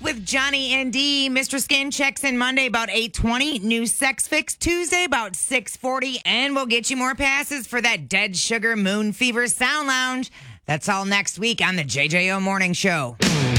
with Johnny and D. Mr. Skin checks in Monday about 8:20. New Sex Fix Tuesday about 6:40. And we'll get you more passes for that Dead Sugar Moon Fever Sound Lounge. That's all next week on the JJO Morning Show.